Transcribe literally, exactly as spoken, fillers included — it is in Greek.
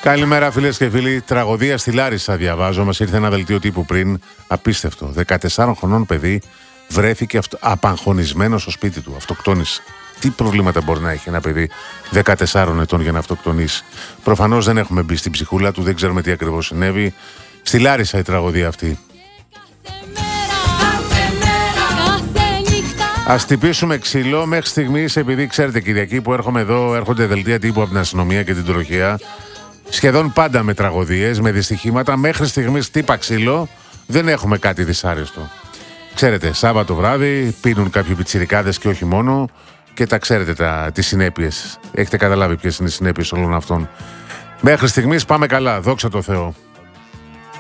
Καλημέρα φίλες και φίλοι. Τραγωδία στη Λάρισα διαβάζω. Μας ήρθε ένα δελτίο τύπου πριν. Απίστευτο. δεκατεσσάρων χρονών παιδί βρέθηκε αυτο... απαγχωνισμένο στο σπίτι του. Αυτοκτόνησε. Τι προβλήματα μπορεί να έχει ένα παιδί δεκατεσσάρων ετών για να αυτοκτονήσει? Προφανώς δεν έχουμε μπει στην ψυχούλα του, δεν ξέρουμε τι ακριβώς συνέβη. Στη Λάρισα η τραγωδία αυτή. Ας τυπήσουμε ξύλο μέχρι στιγμής, επειδή ξέρετε Κυριακή που έρχομαι εδώ, έρχονται δελτία τύπου από την αστυνομία και την τροχέα. Σχεδόν πάντα με τραγωδίες, με δυστυχήματα. Μέχρι στιγμής τύπα ξύλο, δεν έχουμε κάτι δυσάρεστο. Ξέρετε, Σάββατο βράδυ πίνουν κάποιοι πιτσιρικάδες και όχι μόνο, και τα ξέρετε τα, τις συνέπειες. Έχετε καταλάβει ποιες είναι οι συνέπειες όλων αυτών. Μέχρι στιγμής πάμε καλά, δόξα τω Θεώ.